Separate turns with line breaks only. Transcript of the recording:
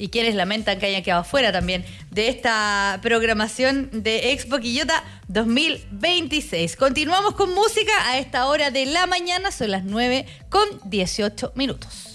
y quienes lamentan que hayan quedado fuera también de esta programación de Expo Quillota 2026. Continuamos con música a esta hora de la mañana, son las 9:18.